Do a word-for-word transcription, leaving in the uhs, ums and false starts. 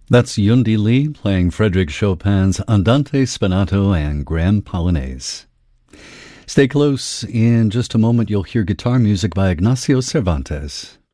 That's Yundi Lee playing Frédéric Chopin's Andante Spinato and Grand Polonaise. Stay close. In just a moment, you'll hear guitar music by Ignacio Cervantes.